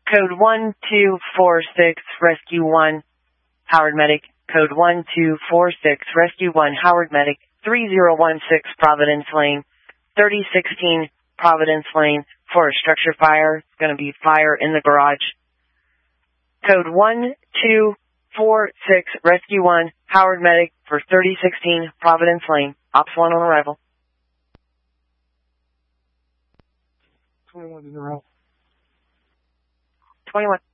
Code 1246, Rescue 1, Howard Medic. Code 1246, Rescue 1, Howard Medic. 3016 Providence Lane, 3016 Providence Lane for a structure fire. It's going to be fire in the garage. Code 1246, Rescue 1, Howard Medic for 3016 Providence Lane. Ops 1 on arrival. 21 in a row. 21.